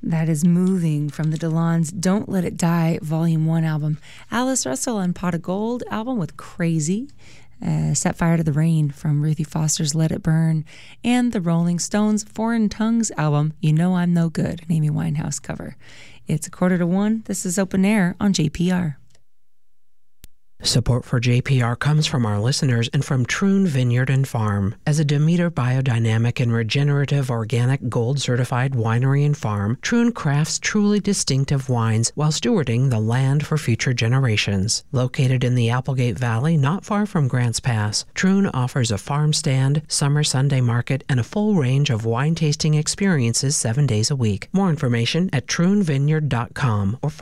That is Moving from the Delons' Don't Let It Die Volume 1 album. Alice Russell and Pot of Gold album with Crazy. Set Fire to the Rain from Ruthie Foster's Let It Burn. And the Rolling Stones' Foreign Tongues album, You Know I'm No Good, an Amy Winehouse cover. It's 1:45. This is Open Air on JPR. Support for JPR comes from our listeners and from Troon Vineyard and Farm. As a Demeter biodynamic and regenerative organic gold-certified winery and farm, Troon crafts truly distinctive wines while stewarding the land for future generations. Located in the Applegate Valley, not far from Grants Pass, Troon offers a farm stand, summer Sunday market, and a full range of wine tasting experiences 7 days a week. More information at troonvineyard.com or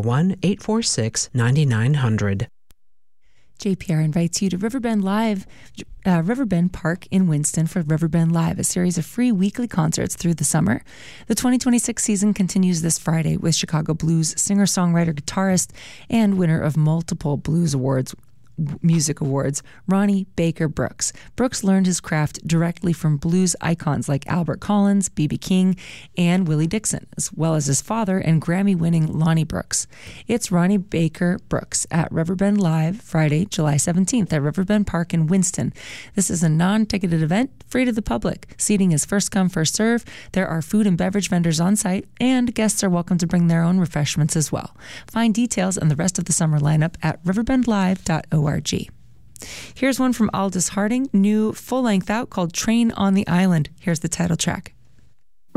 541-846-9900. JPR invites you to Riverbend Park in Winston for Riverbend Live, a series of free weekly concerts through the summer. The 2026 season continues this Friday with Chicago Blues singer-songwriter, guitarist, and winner of multiple music awards, Ronnie Baker Brooks. Brooks learned his craft directly from blues icons like Albert Collins, B.B. King, and Willie Dixon, as well as his father and Grammy-winning Lonnie Brooks. It's Ronnie Baker Brooks at Riverbend Live, Friday, July 17th at Riverbend Park in Winston. This is a non-ticketed event, free to the public. Seating is first come, first serve. There are food and beverage vendors on site, and guests are welcome to bring their own refreshments as well. Find details on the rest of the summer lineup at riverbendlive.org. Here's one from Aldous Harding, new full-length out called Train on the Island. Here's the title track.